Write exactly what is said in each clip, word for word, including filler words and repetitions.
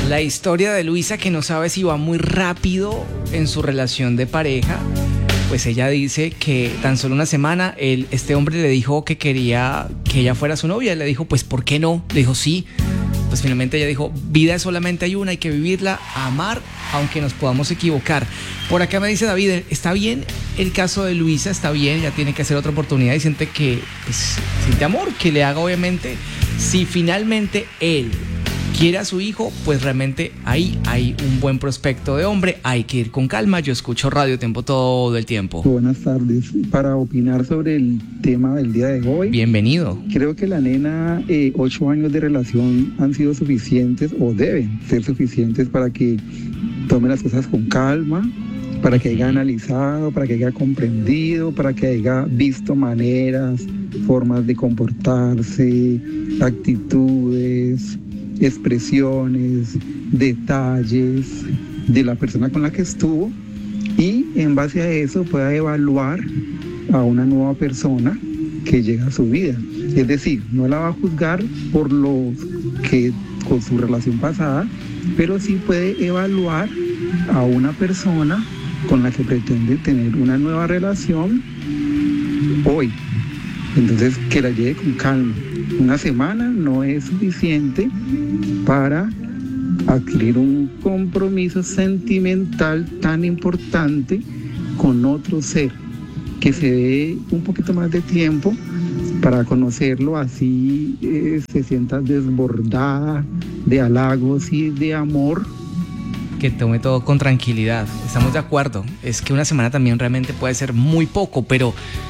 La historia de Luisa, que no sabe si va muy rápido en su relación de pareja. Pues ella dice que tan solo una semana él, este hombre le dijo que quería que ella fuera su novia. Él le dijo, pues ¿por qué no? Le dijo sí. Pues finalmente ella dijo, vida solamente hay una, hay que vivirla, amar, aunque nos podamos equivocar. Por acá me dice David, está bien el caso de Luisa, está bien, ya tiene que hacer otra oportunidad y siente que, pues, siente amor, que le haga obviamente. Si finalmente él quiere a su hijo, pues realmente ahí hay un buen prospecto de hombre, hay que ir con calma. Yo escucho Radio Tiempo todo el tiempo. Buenas tardes, para opinar sobre el tema del día de hoy. Bienvenido. Creo que la nena, eh, ocho años de relación han sido suficientes o deben ser suficientes para que tome las cosas con calma, para que haya analizado, para que haya comprendido, para que haya visto maneras, formas de comportarse, actitudes, expresiones, detalles de la persona con la que estuvo, y en base a eso pueda evaluar a una nueva persona que llega a su vida. Es decir, no la va a juzgar por lo que con su relación pasada, pero sí puede evaluar a una persona con la que pretende tener una nueva relación hoy. Entonces, que la lleve con calma. Una semana no es suficiente para adquirir un compromiso sentimental tan importante con otro ser, que se dé un poquito más de tiempo para conocerlo, así eh, se sienta desbordada de halagos y de amor. Que tome todo con tranquilidad, estamos de acuerdo. Es que una semana también realmente puede ser muy poco, pero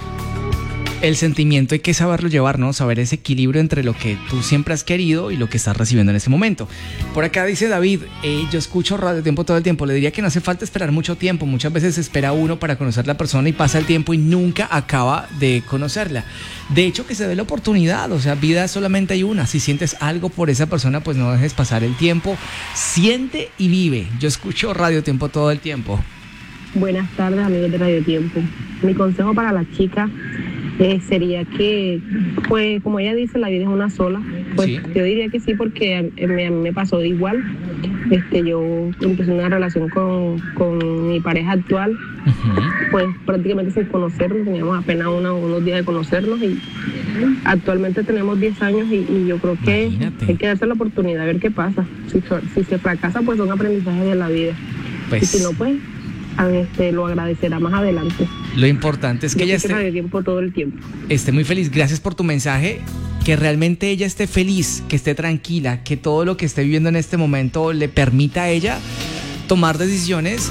el sentimiento hay que saberlo llevar, ¿no? Saber ese equilibrio entre lo que tú siempre has querido y lo que estás recibiendo en ese momento. Por acá dice David, eh, yo escucho Radio Tiempo todo el tiempo. Le diría que no hace falta esperar mucho tiempo. Muchas veces espera uno para conocer a la persona y pasa el tiempo y nunca acaba de conocerla. De hecho, que se dé la oportunidad. O sea, vida solamente hay una. Si sientes algo por esa persona, pues no dejes pasar el tiempo. Siente y vive. Yo escucho Radio Tiempo todo el tiempo. Buenas tardes, amigos de Radio Tiempo. Mi consejo para la chica Eh, sería que, pues, como ella dice, la vida es una sola. Pues sí. Yo diría que sí, porque a mí, a mí me pasó de igual. Este, yo empecé una relación con, con mi pareja actual, uh-huh. Pues prácticamente sin conocernos, teníamos apenas una, unos días de conocernos y actualmente tenemos diez años y, y yo creo que Imagínate. Hay que darse la oportunidad de ver qué pasa. Si, si se fracasa, pues son aprendizajes de la vida. Pues, y si no, pues este, lo agradecerá más adelante. Lo importante es que Yo ella esté, Radio Tiempo todo el tiempo. esté muy feliz. Gracias por tu mensaje. Que realmente ella esté feliz, que esté tranquila, que todo lo que esté viviendo en este momento le permita a ella tomar decisiones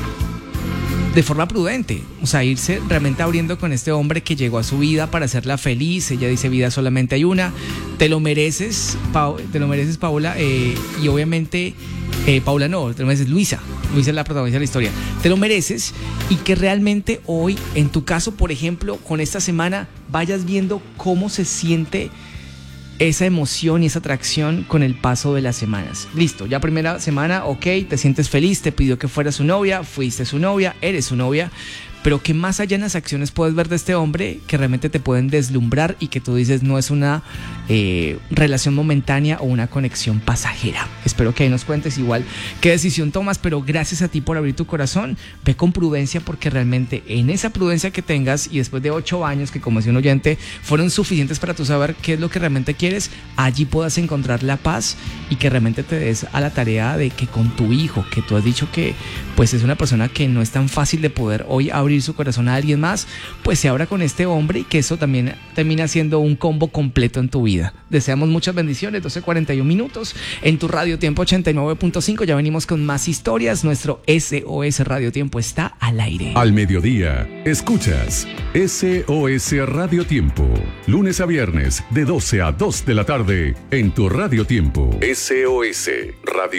de forma prudente. O sea, irse realmente abriendo con este hombre que llegó a su vida para hacerla feliz. Ella dice, vida solamente hay una. Te lo mereces, Pau, te lo mereces, Paula. Eh, y obviamente, eh, Paula no, te lo mereces, Luisa. Luisa es la protagonista de la historia. Te lo mereces, y que realmente hoy, en tu caso, por ejemplo, con esta semana, vayas viendo cómo se siente esa emoción y esa atracción con el paso de las semanas. Listo, ya primera semana, ok, te sientes feliz, te pidió que fueras su novia, fuiste su novia, eres su novia, pero que más allá en las acciones puedes ver de este hombre que realmente te pueden deslumbrar y que tú dices no es una eh, relación momentánea o una conexión pasajera. Espero que ahí nos cuentes igual qué decisión tomas, pero gracias a ti por abrir tu corazón. Ve con prudencia, porque realmente en esa prudencia que tengas, y después de ocho años que, como decía un oyente, fueron suficientes para tú saber qué es lo que realmente quieres, allí puedas encontrar la paz y que realmente te des a la tarea de que con tu hijo, que tú has dicho que pues es una persona que no es tan fácil de poder hoy abrir su corazón a alguien más, pues se abra con este hombre y que eso también termina siendo un combo completo en tu vida. Deseamos muchas bendiciones. Doce cuarenta y un minutos en tu Radio Tiempo ochenta y nueve punto cinco. Ya venimos con más historias. Nuestro S O S Radio Tiempo está al aire. Al mediodía, escuchas S O S Radio Tiempo. Lunes a viernes, de doce a dos de la tarde, en tu Radio Tiempo. S O S Radio